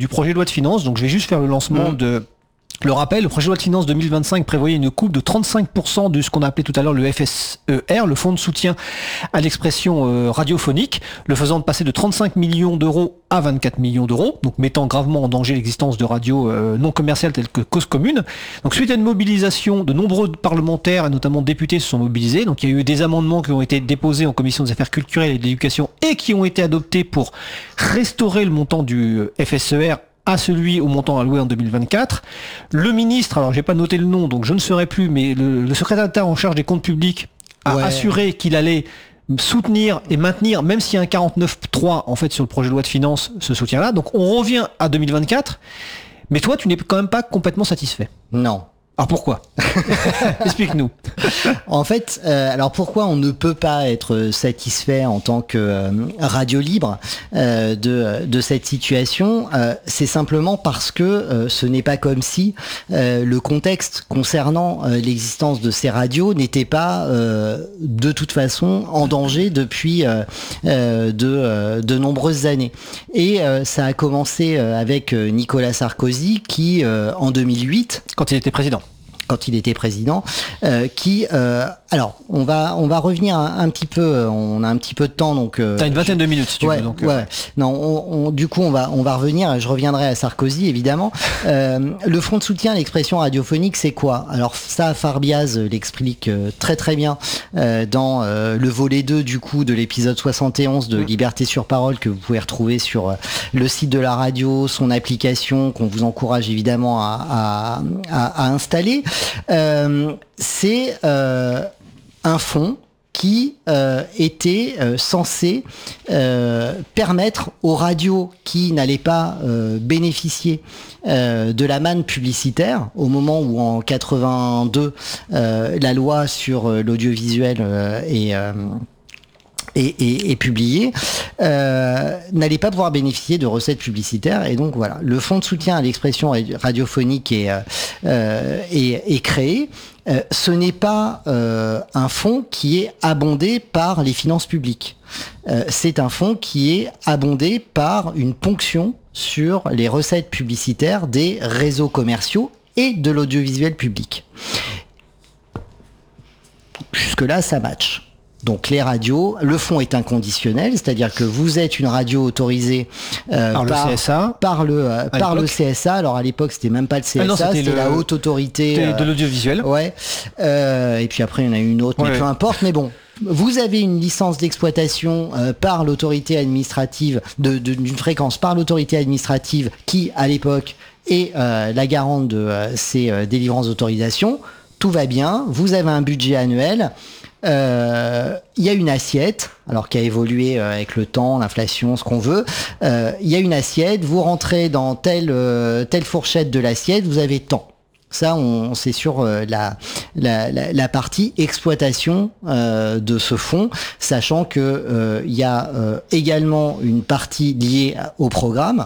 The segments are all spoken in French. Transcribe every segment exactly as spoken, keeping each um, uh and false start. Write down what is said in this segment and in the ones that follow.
du projet de loi de finances. Donc je vais juste faire le lancement mmh. de... Le rappel, le projet de loi de finances deux mille vingt-cinq prévoyait une coupe de trente-cinq pour cent de ce qu'on appelait tout à l'heure le F S E R, le fonds de soutien à l'expression euh, radiophonique, le faisant passer de trente-cinq millions d'euros à vingt-quatre millions d'euros, donc mettant gravement en danger l'existence de radios euh, non commerciales telles que Cause Commune. Donc suite à une mobilisation, de nombreux parlementaires et notamment députés se sont mobilisés. Donc il y a eu des amendements qui ont été déposés en commission des affaires culturelles et de l'éducation et qui ont été adoptés pour restaurer le montant du F S E R à celui au montant alloué en deux mille vingt-quatre. Le ministre, alors j'ai pas noté le nom, donc je ne saurais plus, mais le, le secrétaire d'État en charge des comptes publics a ouais. assuré qu'il allait soutenir et maintenir, même s'il y a un quarante-neuf trois en fait sur le projet de loi de finances, ce soutien-là. Donc on revient à deux mille vingt-quatre, mais toi tu n'es quand même pas complètement satisfait. Non. Alors pourquoi ? Explique-nous. En fait, euh, alors pourquoi on ne peut pas être satisfait en tant que euh, radio libre euh, de, de cette situation ? euh, C'est simplement parce que euh, ce n'est pas comme si euh, le contexte concernant euh, l'existence de ces radios n'était pas euh, de toute façon en danger depuis euh, euh, de, euh, de nombreuses années. Et euh, ça a commencé euh, avec Nicolas Sarkozy qui, euh, en deux mille huit... Quand il était président. quand il était président, euh, qui, euh, alors, on va, on va revenir un, un petit peu, on a un petit peu de temps, donc. Euh, T'as une vingtaine je, de minutes, si tu ouais, veux. Donc, ouais. Euh... Non, on, on, du coup, on va, on va revenir. Je reviendrai à Sarkozy, évidemment. euh, le fonds de soutien à l'expression radiophonique, c'est quoi ? Alors, ça, Farbiaz l'explique très très bien euh, dans euh, le volet deux du coup de l'épisode soixante et onze de mmh. Liberté sur parole que vous pouvez retrouver sur euh, le site de la radio, son application qu'on vous encourage évidemment à, à, à, à installer. Euh, c'est euh, un fonds qui euh, était euh, censé euh, permettre aux radios qui n'allaient pas euh, bénéficier euh, de la manne publicitaire au moment où en quatre-vingt-deux euh, la loi sur euh, l'audiovisuel euh, est euh, Et, et, et publié, euh, n'allait pas pouvoir bénéficier de recettes publicitaires. Et donc voilà, le fonds de soutien à l'expression radiophonique est, euh, est, est créé. Euh, ce n'est pas euh, un fonds qui est abondé par les finances publiques. Euh, c'est un fonds qui est abondé par une ponction sur les recettes publicitaires des réseaux commerciaux et de l'audiovisuel public. Jusque-là, ça match. Donc les radios, le fonds est inconditionnel, c'est-à-dire que vous êtes une radio autorisée euh, par, par le C S A, par le euh, par le C S A. Alors à l'époque c'était même pas le C S A, ah non, c'était, c'était le, la haute autorité euh, de l'audiovisuel. Ouais. Euh, et puis après il y en a une autre, ouais, mais ouais. peu importe. Mais bon, vous avez une licence d'exploitation euh, par l'autorité administrative de, de, d'une fréquence par l'autorité administrative qui à l'époque est euh, la garante de euh, ces euh, délivrances d'autorisation. Tout va bien. Vous avez un budget annuel. Il euh, y a une assiette, alors qui a évolué euh, avec le temps, l'inflation, ce qu'on veut. Il euh, y a une assiette, vous rentrez dans telle, euh, telle fourchette de l'assiette, vous avez tant. Ça, on, c'est sur euh, la, la, la, la partie exploitation euh, de ce fonds, sachant que euh, y a euh, également une partie liée au programme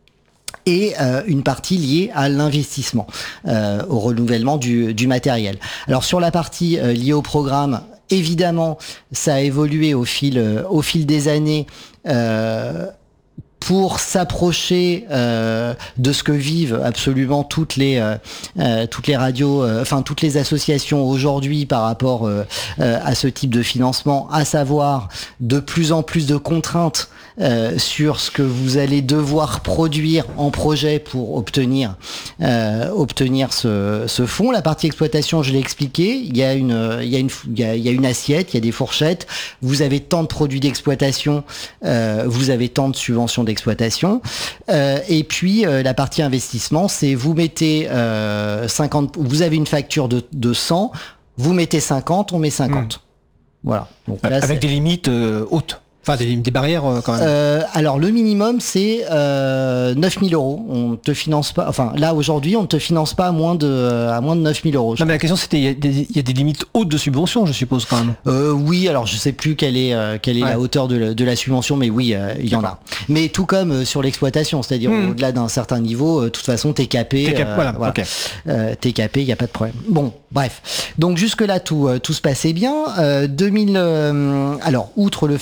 et euh, une partie liée à l'investissement, euh, au renouvellement du, du matériel. Alors sur la partie euh, liée au programme, évidemment, ça a évolué au fil, euh, au fil des années euh, pour s'approcher euh, de ce que vivent absolument toutes les euh, euh, toutes les radios, euh, enfin toutes les associations aujourd'hui par rapport euh, euh, à ce type de financement, à savoir de plus en plus de contraintes euh, sur ce que vous allez devoir produire en projet pour obtenir euh, obtenir ce, ce fonds. La partie exploitation, je l'ai expliqué, il y a une il y a une il y a, il y a une assiette, il y a des fourchettes. Vous avez tant de produits d'exploitation, euh, vous avez tant de subventions d'exploitation. Euh, et puis euh, la partie investissement, c'est vous mettez euh, cinquante, vous avez une facture de, de cent, vous mettez cinquante, on met cinquante. Mmh. Voilà. Donc là, avec c'est... des limites euh, hautes. Enfin, des, des barrières euh, quand même. Euh, alors le minimum c'est euh, neuf mille euros. On te finance pas. Enfin là aujourd'hui on ne te finance pas à moins de à moins de neuf mille euros. Non mais la question c'était il y a des, il y a des limites hautes de subvention, je suppose quand même. Euh, oui, alors je sais plus quelle est euh, quelle est ouais. la hauteur de la, de la subvention, mais oui euh, il y en a. Mais tout comme euh, sur l'exploitation, c'est-à-dire mmh. au-delà d'un certain niveau, de euh, toute façon t'es capé. T'es cap, euh, voilà. voilà. Okay. Euh, t'es capé, il y a pas de problème. Bon, bref. Donc jusque là tout euh, tout se passait bien. Euh, deux mille. Euh, alors outre le fait que les C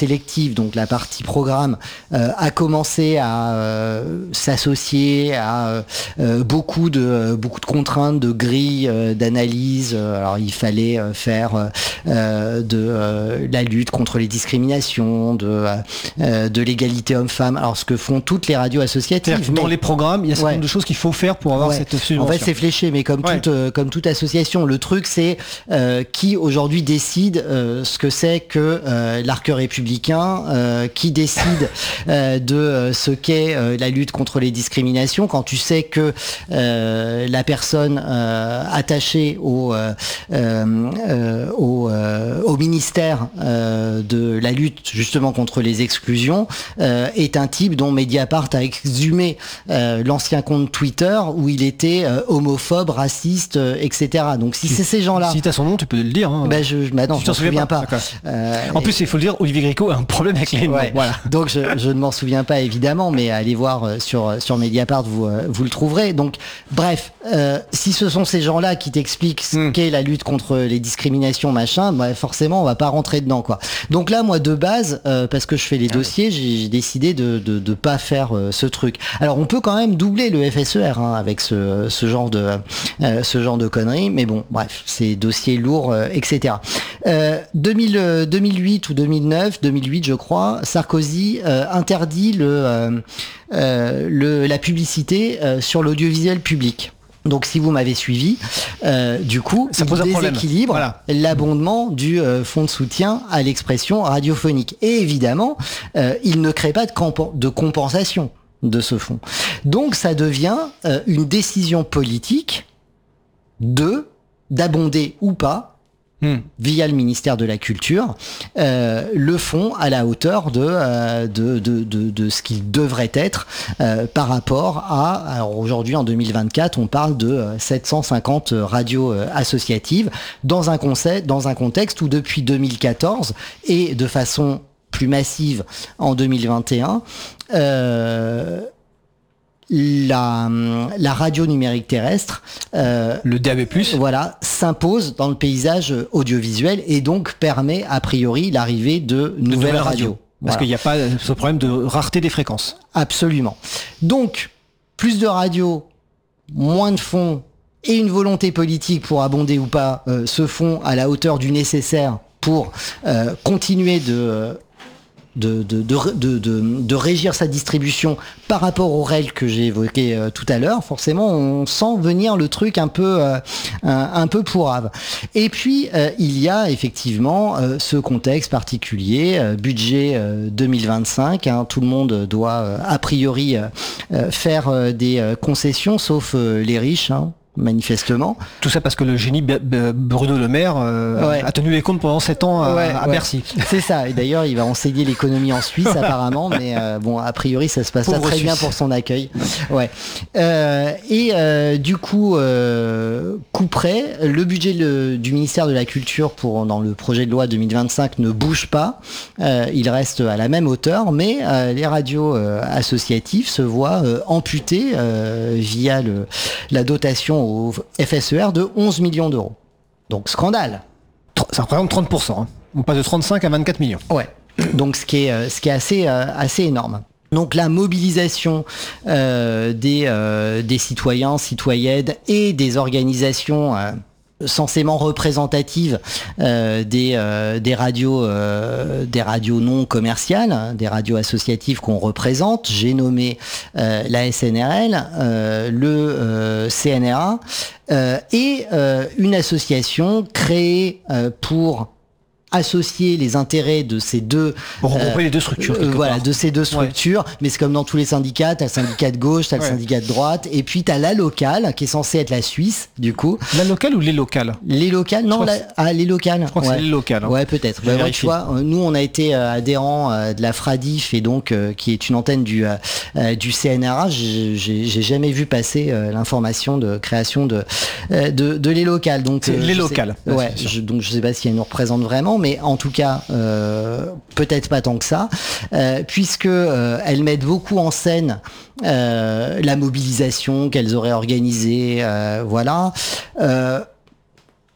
sélective, donc la partie programme, euh, a commencé à euh, s'associer à euh, beaucoup de beaucoup de contraintes, de grilles euh, d'analyse. Alors il fallait euh, faire euh, de euh, la lutte contre les discriminations, de euh, de l'égalité homme-femme. Alors ce que font toutes les radios associatives. Dans les programmes, il y a ce ouais. nombre de choses qu'il faut faire pour avoir ouais. cette subvention. En fait, c'est fléché, mais comme ouais. toute euh, comme toute association, le truc c'est euh, qui aujourd'hui décide euh, ce que c'est que euh, l'arc républicain, euh, qui décide euh, de euh, ce qu'est euh, la lutte contre les discriminations, quand tu sais que euh, la personne euh, attachée au euh, euh, au, euh, au ministère euh, de la lutte justement contre les exclusions euh, est un type dont Mediapart a exhumé euh, l'ancien compte Twitter où il était euh, homophobe, raciste, euh, et cetera. Donc si c'est ces gens-là, si t'as son nom, tu peux le dire. Hein. Ben je, bah non, je m'en souviens pas. pas. Euh, en plus, il faut le dire, Olivier Gréco a un problème avec les noms. Ouais. Voilà. Donc je, je ne m'en souviens pas évidemment, mais allez voir euh, sur sur Mediapart, vous euh, vous le trouverez. Donc bref, euh, si ce sont ces gens-là qui t'expliquent ce mm. qu'est la lutte contre les discriminations, machin, bah forcément on va pas rentrer dedans quoi. Donc là, moi de base, euh, parce que je fais les ah dossiers, j'ai, j'ai décidé de, de de pas faire euh, ce truc. Alors on peut quand même doubler le F S E R hein, avec ce ce genre de euh, ce genre de conneries, mais bon, bref, c'est dossiers lourds, euh, et cetera. Euh, deux mille, euh, deux mille huit ou deux mille neuf, deux mille huit je crois, Sarkozy euh, interdit le, euh, euh, le la publicité euh, sur l'audiovisuel public. Donc si vous m'avez suivi, euh, du coup, ça pose un déséquilibre voilà. l'abondement du euh, fonds de soutien à l'expression radiophonique. Et évidemment, euh, il ne crée pas de, camp- de compensation de ce fonds. Donc ça devient euh, une décision politique de d'abonder ou pas Mmh. via le ministère de la Culture, euh, le fonds à la hauteur de, euh, de, de, de, de ce qu'il devrait être euh, par rapport à, alors aujourd'hui en deux mille vingt-quatre, on parle de euh, sept cent cinquante radios euh, associatives dans un, concept, dans un contexte où depuis deux mille quatorze et de façon plus massive en deux mille vingt et un, euh, La, la radio numérique terrestre, euh, le D A B plus, voilà, s'impose dans le paysage audiovisuel et donc permet a priori l'arrivée de, de nouvelles, nouvelles radios. radios. Parce voilà. qu'il n'y a pas ce problème de rareté des fréquences. Absolument. Donc, plus de radios, moins de fonds et une volonté politique pour abonder ou pas euh, ce fonds à la hauteur du nécessaire pour euh, continuer de... Euh, De, de, de, de, de, de régir sa distribution par rapport aux règles que j'ai évoquées euh, tout à l'heure, forcément on sent venir le truc un peu euh, un, un peu pourrave. Et puis euh, il y a effectivement euh, ce contexte particulier, euh, budget euh, deux mille vingt-cinq, hein, tout le monde doit euh, a priori euh, faire euh, des euh, concessions, sauf euh, les riches, hein. Manifestement. Tout ça parce que le génie B- B- Bruno Le Maire euh, ouais. a tenu les comptes pendant sept ans à, ouais, à ouais. Bercy. C'est ça. Et d'ailleurs, il va enseigner l'économie en Suisse apparemment, mais euh, bon, a priori, ça se passe pas très Suisse. bien pour son accueil. Ouais. Euh, et euh, du coup, euh, coup près, le budget le, du ministère de la Culture pour dans le projet de loi deux mille vingt-cinq ne bouge pas. Euh, il reste à la même hauteur, mais euh, les radios euh, associatives se voient euh, amputées euh, via le, la dotation au F S E R de onze millions d'euros. Donc scandale. Ça représente trente pour cent. Hein. On passe de trente-cinq à vingt-quatre millions. Ouais. Donc ce qui est, ce qui est assez, euh, assez énorme. Donc la mobilisation euh, des, euh, des citoyens, citoyennes et des organisations euh, censément représentative euh, des euh, des radios euh, des radios non commerciales, hein, des radios associatives qu'on représente. J'ai nommé euh, la S N R L, euh, le euh, C N R A euh, et euh, une association créée euh, pour associer les intérêts de ces deux pour regrouper euh, les deux structures euh, voilà de ces deux structures ouais. Mais c'est comme dans tous les syndicats, t'as le syndicat de gauche, t'as ouais. le syndicat de droite et puis t'as la locale qui est censée être la Suisse du coup. La locale ou les locales? Les locales non la, ah, les locales je crois ouais. que c'est les locales hein. Ouais peut-être bah, ouais, tu vois, nous on a été euh, adhérents euh, de la Fradif et donc euh, qui est une antenne du euh, du C N R A. J'ai, j'ai, j'ai jamais vu passer euh, l'information de création de euh, de, de les locales donc euh, les locales sais, ouais je, donc je sais pas si elles nous représentent vraiment mais en tout cas euh, peut-être pas tant que ça euh, puisque euh, elles mettent beaucoup en scène euh, la mobilisation qu'elles auraient organisée euh, voilà euh,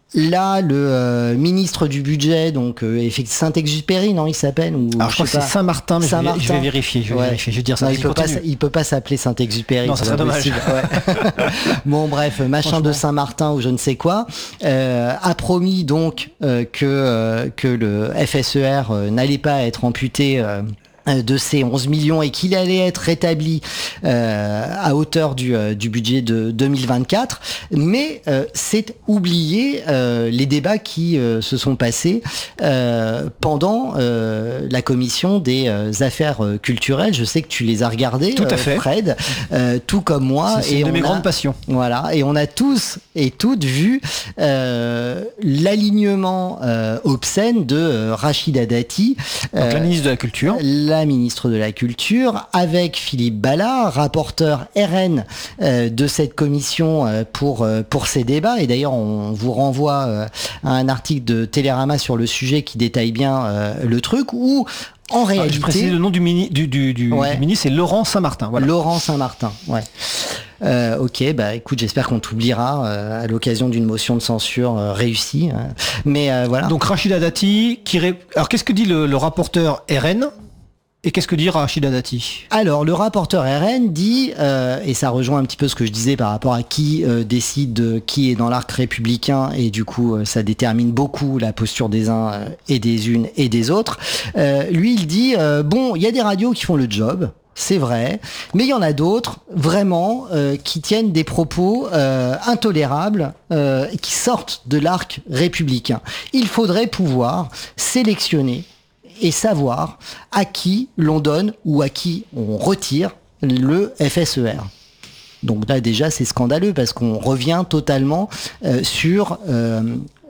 Là, le euh, ministre du budget, donc euh, Saint-Exupéry, non, il s'appelle ou, Alors je, je crois que c'est Saint-Martin, mais Saint-Martin. Je, vais, je vais vérifier. Je vais, ouais. vérifier, je vais dire ça. Non, il peut pas, il peut pas s'appeler Saint-Exupéry. Non, ça serait dommage. Ouais. Bon, bref, machin de Saint-Martin ou je ne sais quoi, euh, a promis donc euh, que euh, que le F S E R euh, n'allait pas être amputé. Euh, de ces onze millions et qu'il allait être rétabli euh, à hauteur du, euh, du budget de deux mille vingt-quatre, mais euh, c'est oublier euh, les débats qui euh, se sont passés euh, pendant euh, la commission des euh, affaires euh, culturelles. Je sais que tu les as regardés, tout à euh, fait. Fred, euh, tout comme moi. C'est, c'est et une de mes a, grandes passions. Voilà, et on a tous et toutes vu euh, l'alignement euh, obscène de euh, Rachida Dati, donc euh, la ministre de la Culture. La ministre de la Culture, avec Philippe Ballard, rapporteur R N euh, de cette commission euh, pour euh, pour ces débats. Et d'ailleurs, on vous renvoie euh, à un article de Télérama sur le sujet qui détaille bien euh, le truc, où en réalité... Ah, je précise le nom du, mini, du, du, du, ouais. du ministre, c'est Laurent Saint-Martin. Voilà. Laurent Saint-Martin, ouais. Euh, ok, bah écoute, j'espère qu'on t'oubliera euh, à l'occasion d'une motion de censure euh, réussie. Euh, mais euh, voilà. Donc Rachida Dati, qui ré... alors qu'est-ce que dit le, le rapporteur R N ? Et qu'est-ce que dit Rachida Dati ? Alors, le rapporteur R N dit, euh, et ça rejoint un petit peu ce que je disais par rapport à qui euh, décide de qui est dans l'arc républicain, et du coup, euh, ça détermine beaucoup la posture des uns euh, et des unes et des autres. Euh, lui, il dit, euh, bon, il y a des radios qui font le job, c'est vrai, mais il y en a d'autres, vraiment, euh, qui tiennent des propos euh, intolérables, euh, et qui sortent de l'arc républicain. Il faudrait pouvoir sélectionner et savoir à qui l'on donne ou à qui on retire le F S E R. Donc là déjà c'est scandaleux parce qu'on revient totalement euh, sur euh,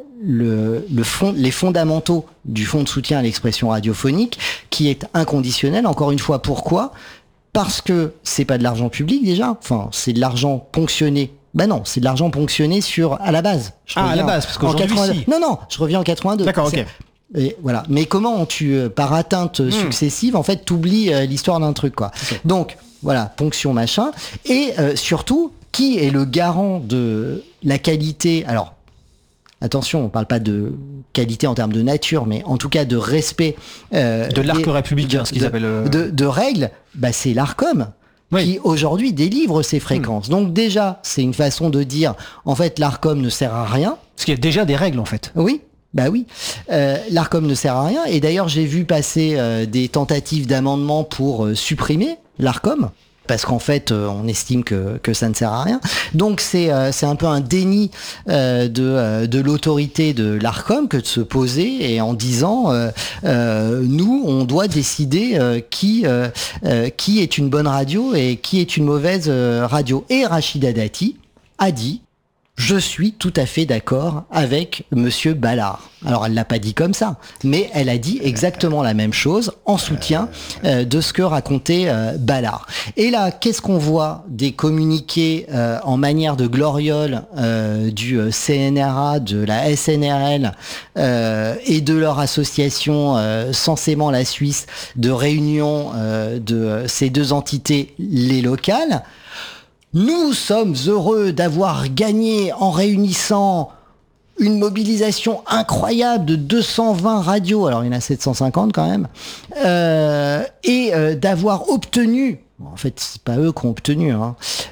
le, le fond, les fondamentaux du fonds de soutien à l'expression radiophonique qui est inconditionnel. Encore une fois, pourquoi ? Parce que c'est pas de l'argent public déjà, enfin c'est de l'argent ponctionné. Ben non, c'est de l'argent ponctionné sur à la base. Je ah à la base parce qu'aujourd'hui si. Non non, je reviens en quatre-vingt-deux. D'accord, c'est, ok. Et voilà. Mais comment tu, euh, par atteinte mmh. successive, en fait, t'oublies euh, l'histoire d'un truc, quoi. Okay. Donc, voilà, ponction, machin. Et euh, surtout, qui est le garant de la qualité ? Alors, attention, on parle pas de qualité en termes de nature, mais en tout cas de respect. Euh, de l'arc républicain, ce qu'ils de, appellent. Euh... De, de règles, bah, c'est l'Arcom. Oui. Qui aujourd'hui délivre ces fréquences. Mmh. Donc déjà, c'est une façon de dire, en fait, l'Arcom ne sert à rien. Parce qu'il y a déjà des règles, en fait. Oui. Bah oui, euh, l'Arcom ne sert à rien. Et d'ailleurs, j'ai vu passer euh, des tentatives d'amendement pour euh, supprimer l'Arcom, parce qu'en fait, euh, on estime que, que ça ne sert à rien. Donc c'est euh, c'est un peu un déni euh, de, euh, de l'autorité de l'Arcom que de se poser et en disant, euh, euh, nous, on doit décider euh, qui, euh, euh, qui est une bonne radio et qui est une mauvaise euh, radio. Et Rachida Dati a dit, je suis tout à fait d'accord avec Monsieur Ballard. Alors elle l'a pas dit comme ça, mais elle a dit exactement la même chose en soutien euh, de ce que racontait euh, Ballard. Et là, qu'est-ce qu'on voit des communiqués euh, en manière de gloriole euh, du C N R A, de la S N R L euh, et de leur association euh, censément la Suisse de réunion euh, de ces deux entités, les locales. Nous sommes heureux d'avoir gagné en réunissant une mobilisation incroyable de deux cent vingt radios, alors il y en a sept cent cinquante quand même, euh, et euh, d'avoir obtenu, en fait c'est pas eux qui ont obtenu, hein,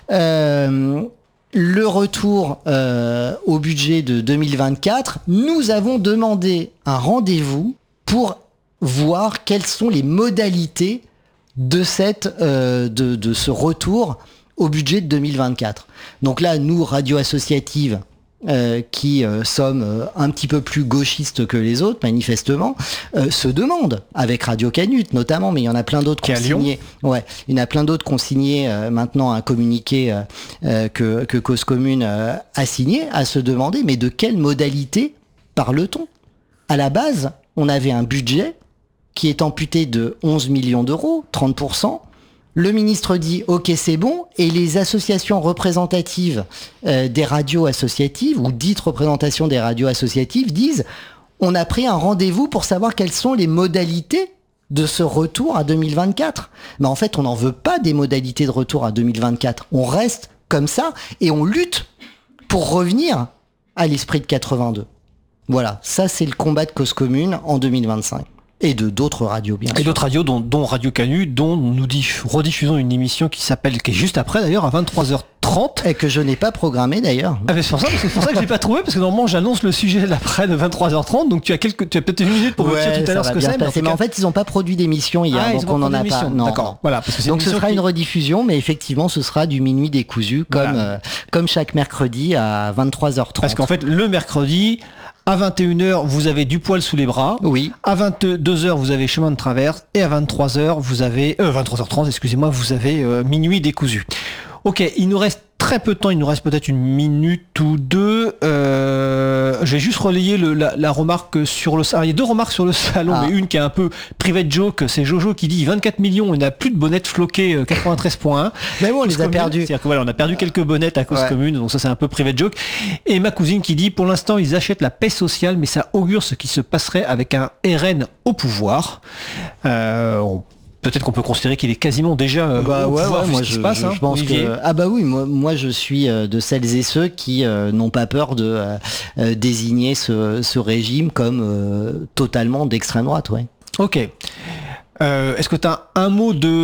euh, le retour euh, au budget de deux mille vingt-quatre. Nous avons demandé un rendez-vous pour voir quelles sont les modalités de, cette, euh, de, de ce retour au budget de deux mille vingt-quatre. Donc là, nous, radio associative, euh, qui euh, sommes euh, un petit peu plus gauchistes que les autres, manifestement, euh, se demandent, avec Radio Canut notamment, mais il y en a plein d'autres qui ont signé. Ouais, il y en a plein d'autres qui ont signé euh, maintenant un communiqué euh, euh, que, que Cause Commune euh, a signé, à se demander, mais de quelle modalité parle-t-on ? À la base, on avait un budget qui est amputé de onze millions d'euros, trente pour cent. Le ministre dit « Ok, c'est bon » et les associations représentatives euh, des radios associatives, ou dites représentations des radios associatives, disent « On a pris un rendez-vous pour savoir quelles sont les modalités de ce retour à deux mille vingt-quatre. » Mais en fait, on n'en veut pas des modalités de retour à deux mille vingt-quatre. On reste comme ça et on lutte pour revenir à l'esprit de quatre-vingt-deux. Voilà, ça c'est le combat de Cause Commune en deux mille vingt-cinq. Et de d'autres radios, bien sûr. Et d'autres radios, dont, dont Radio Canu, dont nous diff- rediffusons une émission qui s'appelle, qui est juste après d'ailleurs, à vingt-trois heures trente. Et que je n'ai pas programmé d'ailleurs. Ah, mais c'est pour ça, c'est pour ça que je l'ai pas trouvé, parce que normalement j'annonce le sujet d'après de vingt-trois heures trente, donc tu as quelques, tu as peut-être une minute pour ouais, me dire tout à l'heure ce que c'est. Mais en, mais en fait, ils n'ont pas produit d'émission hier, ah, donc on n'en a pas. Non, d'accord. Voilà, parce que c'est donc ce sera qui... une rediffusion, mais effectivement, ce sera du minuit décousu, comme voilà. euh, comme chaque mercredi à vingt-trois heures trente. Parce qu'en fait, le mercredi. À vingt et une heures, vous avez du poil sous les bras. Oui. À vingt-deux heures, vous avez chemin de traverse. Et à vingt-trois heures, vous avez... Euh, vingt-trois heures trente, excusez-moi, vous avez euh, minuit décousu. Ok, il nous reste très peu de temps, il nous reste peut-être une minute ou deux. Euh, je vais juste relayer le, la, la remarque sur le salon. Il y a deux remarques sur le salon, ah. mais une qui est un peu private joke, c'est Jojo qui dit vingt-quatre millions, il n'a plus de bonnettes floquées quatre-vingt-treize point un. Mais bon, on les a perdus. C'est-à-dire que voilà, on a perdu quelques bonnettes à cause ouais. commune, donc ça c'est un peu private joke. Et ma cousine qui dit, pour l'instant ils achètent la paix sociale, mais ça augure ce qui se passerait avec un R N au pouvoir. Euh, on Peut-être qu'on peut considérer qu'il est quasiment déjà euh, bah, au ouais, pouvoir ouais, moi je, se passe, je, hein, je pense Olivier. que ah bah oui moi moi je suis euh, de celles et ceux qui euh, n'ont pas peur de euh, désigner ce, ce régime comme euh, totalement d'extrême droite, ouais. Ok. Euh, est-ce que tu as un mot de...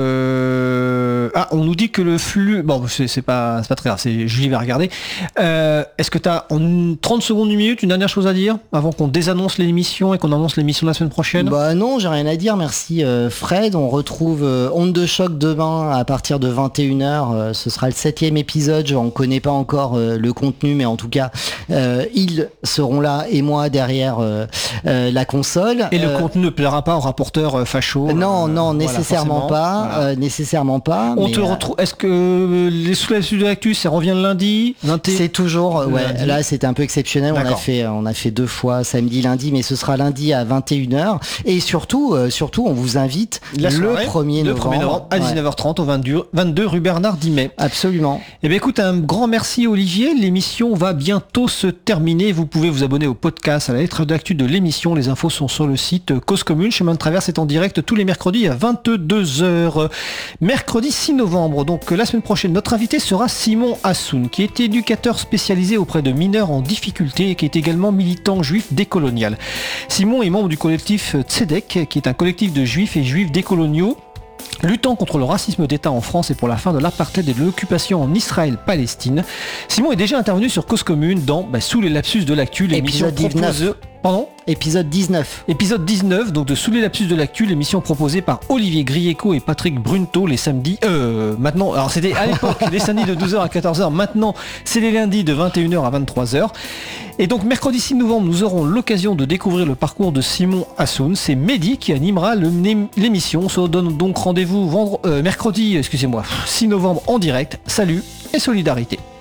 Euh... Ah, on nous dit que le flux... Bon, c'est, c'est, pas, c'est pas très grave, c'est... Julie va regarder. Euh, est-ce que tu as en trente secondes, une minute, une dernière chose à dire avant qu'on désannonce l'émission et qu'on annonce l'émission de la semaine prochaine? Bah non, j'ai rien à dire, merci euh, Fred. On retrouve euh, Onde de choc demain à partir de vingt et une heures. Euh, ce sera le septième épisode, on ne connaît pas encore euh, le contenu, mais en tout cas, euh, ils seront là et moi derrière euh, euh, la console. Et le euh, contenu ne plaira pas au rapporteur euh, Chaud, non, non, euh, nécessairement voilà, pas, voilà. Euh, nécessairement pas. On mais te euh, retrouve. Est-ce que les sous la de l'actu, ça revient le lundi, vingt et... C'est toujours, ouais. Lundi. Là, c'était un peu exceptionnel. D'accord. On a fait, on a fait deux fois samedi, lundi, mais ce sera lundi à vingt et une heures. Et surtout, euh, surtout, on vous invite la soirée, le premier novembre, le premier novembre à dix-neuf heures trente ouais. au vingt-deux rue Bernard Dimet. Absolument. Eh bien, écoute, un grand merci Olivier. L'émission va bientôt se terminer. Vous pouvez vous abonner au podcast, à la lettre d'actu de l'émission. Les infos sont sur le site Cause Commune. Chemin de Traverse est en direct tous les mercredis à vingt-deux heures. Mercredi six novembre, donc la semaine prochaine, notre invité sera Simon Hassoun, qui est éducateur spécialisé auprès de mineurs en difficulté et qui est également militant juif décolonial. Simon est membre du collectif Tzedek, qui est un collectif de juifs et juifs décoloniaux luttant contre le racisme d'État en France et pour la fin de l'apartheid et de l'occupation en Israël-Palestine. Simon est déjà intervenu sur Cause Commune dans bah, Sous les lapsus de l'actu, l'émission proposée... Pardon ? Épisode dix-neuf. Épisode dix-neuf, donc de Sous les lapsus de l'actu, l'émission proposée par Olivier Grieco et Patrick Brunto les samedis... Euh, maintenant, alors c'était à l'époque les samedis de douze heures à quatorze heures, maintenant c'est les lundis de vingt et une heures à vingt-trois heures. Et donc mercredi six novembre, nous aurons l'occasion de découvrir le parcours de Simon Hassoun. C'est Mehdi qui animera le, l'émission. On se donne donc rendez-vous vendre, euh, mercredi, excusez-moi, six novembre en direct. Salut et solidarité.